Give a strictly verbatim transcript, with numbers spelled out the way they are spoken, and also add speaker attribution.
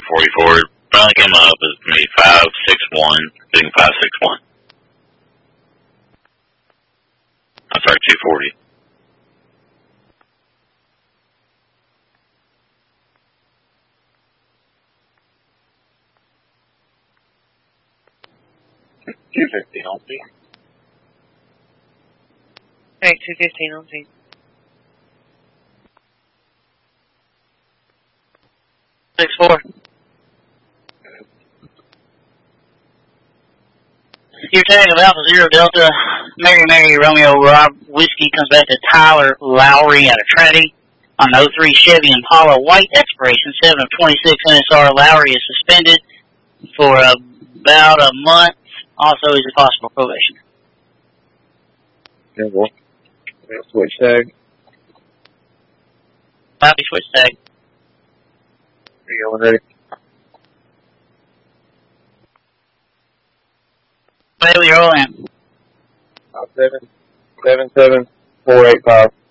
Speaker 1: forty-four. Finally came up as maybe five six one, being five six one. I'm sorry, two forty.
Speaker 2: two fifteen on scene.
Speaker 3: Alright, two fifteen on scene.
Speaker 4: six four. Your tag of Alpha Zero Delta, Mary Mary Romeo Rob Whiskey comes back to Tyler Lowry out of Trinity on an oh three Chevy Impala white, expiration seven of twenty-six N S R. Lowry is suspended for about a month. Also, is a possible probation.
Speaker 2: Yeah, well, switch tag.
Speaker 4: Copy, switch tag.
Speaker 2: You going ready?
Speaker 4: Bailey, roll in.
Speaker 2: Five seven seven seven four eight five.